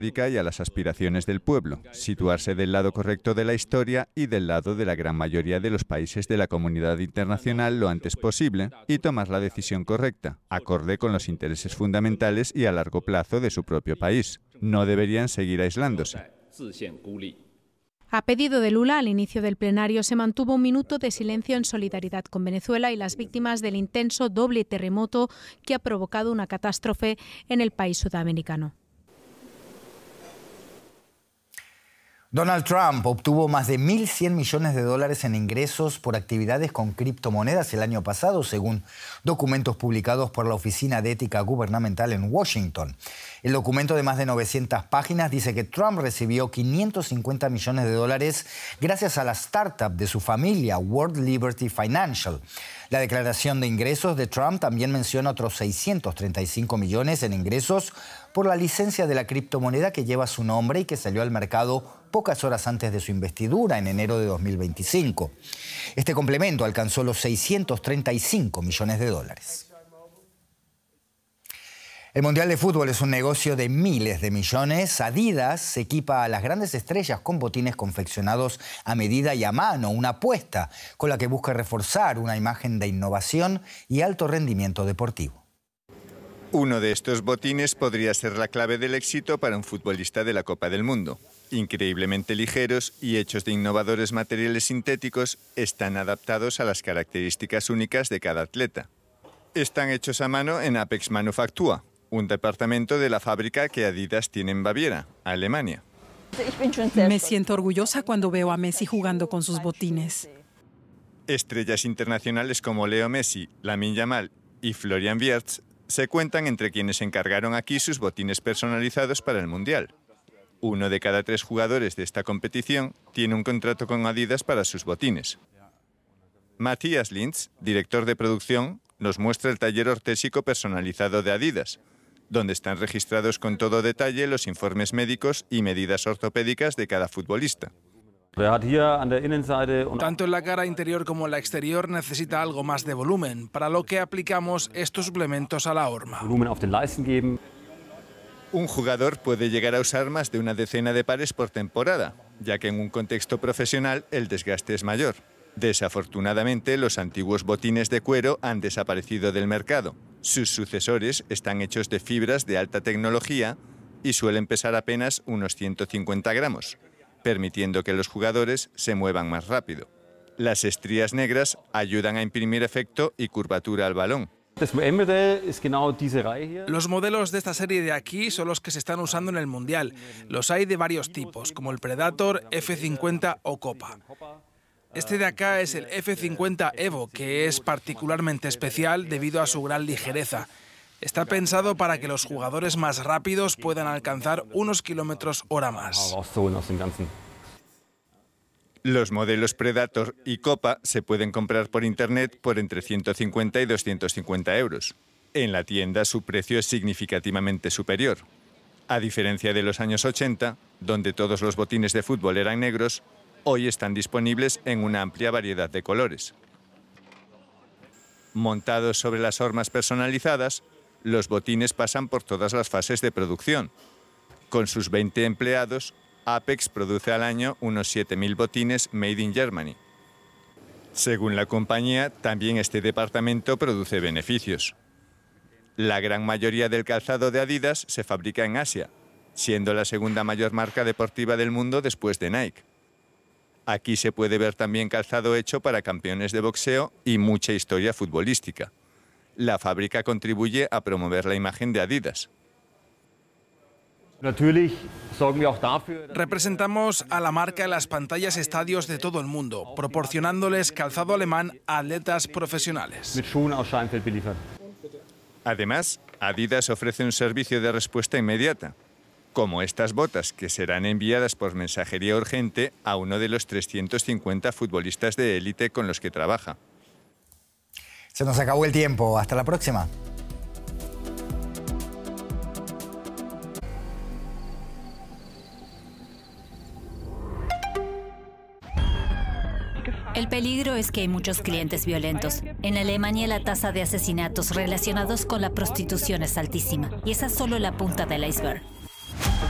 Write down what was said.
y a las aspiraciones del pueblo, situarse del lado correcto de la historia y del lado de la gran mayoría de los países de la comunidad internacional lo antes posible y tomar la decisión correcta, acorde con los intereses fundamentales y a largo plazo de su propio país. No deberían seguir aislándose. A pedido de Lula, al inicio del plenario se mantuvo un minuto de silencio en solidaridad con Venezuela y las víctimas del intenso doble terremoto que ha provocado una catástrofe en el país sudamericano. Donald Trump obtuvo más de 1.100 millones de dólares en ingresos por actividades con criptomonedas el año pasado, según documentos publicados por la Oficina de Ética Gubernamental en Washington. El documento de más de 900 páginas dice que Trump recibió 550 millones de dólares gracias a la startup de su familia, World Liberty Financial. La declaración de ingresos de Trump también menciona otros 635 millones en ingresos por la licencia de la criptomoneda que lleva su nombre y que salió al mercado pocas horas antes de su investidura en enero de 2025. Este complemento alcanzó los 635 millones de dólares. El Mundial de Fútbol es un negocio de miles de millones. Adidas equipa a las grandes estrellas con botines confeccionados a medida y a mano, una apuesta con la que busca reforzar una imagen de innovación y alto rendimiento deportivo. Uno de estos botines podría ser la clave del éxito para un futbolista de la Copa del Mundo. Increíblemente ligeros y hechos de innovadores materiales sintéticos, están adaptados a las características únicas de cada atleta. Están hechos a mano en Apex Manufactura, un departamento de la fábrica que Adidas tiene en Baviera, Alemania. Me siento orgullosa cuando veo a Messi jugando con sus botines. Estrellas internacionales como Leo Messi, Lamine Yamal y Florian Wirtz se cuentan entre quienes encargaron aquí sus botines personalizados para el Mundial. 1 de cada 3 jugadores de esta competición tiene un contrato con Adidas para sus botines. Matthias Linz, director de producción, nos muestra el taller ortésico personalizado de Adidas, donde están registrados con todo detalle los informes médicos y medidas ortopédicas de cada futbolista. Tanto en la cara interior como en la exterior necesita algo más de volumen, para lo que aplicamos estos suplementos a la horma. Un jugador puede llegar a usar más de una decena de pares por temporada, ya que en un contexto profesional el desgaste es mayor. Desafortunadamente, los antiguos botines de cuero han desaparecido del mercado. Sus sucesores están hechos de fibras de alta tecnología y suelen pesar apenas unos 150 gramos, permitiendo que los jugadores se muevan más rápido. Las estrías negras ayudan a imprimir efecto y curvatura al balón. Los modelos de esta serie de aquí son los que se están usando en el Mundial. Los hay de varios tipos, como el Predator, F50 o Copa. Este de acá es el F50 Evo, que es particularmente especial debido a su gran ligereza. Está pensado para que los jugadores más rápidos puedan alcanzar unos km/h más. Los modelos Predator y Copa se pueden comprar por internet por entre 150 y 250 euros. En la tienda su precio es significativamente superior. A diferencia de los años 80, donde todos los botines de fútbol eran negros, hoy están disponibles en una amplia variedad de colores. Montados sobre las hormas personalizadas, los botines pasan por todas las fases de producción. Con sus 20 empleados, Apex produce al año unos 7.000 botines made in Germany. Según la compañía, también este departamento produce beneficios. La gran mayoría del calzado de Adidas se fabrica en Asia, siendo la segunda mayor marca deportiva del mundo después de Nike. Aquí se puede ver también calzado hecho para campeones de boxeo y mucha historia futbolística. La fábrica contribuye a promover la imagen de Adidas. Representamos a la marca en las pantallas estadios de todo el mundo, proporcionándoles calzado alemán a atletas profesionales. Además, Adidas ofrece un servicio de respuesta inmediata, como estas botas que serán enviadas por mensajería urgente a uno de los 350 futbolistas de élite con los que trabaja. Se nos acabó el tiempo. Hasta la próxima. El peligro es que hay muchos clientes violentos. En Alemania la tasa de asesinatos relacionados con la prostitución es altísima. Y esa es solo la punta del iceberg.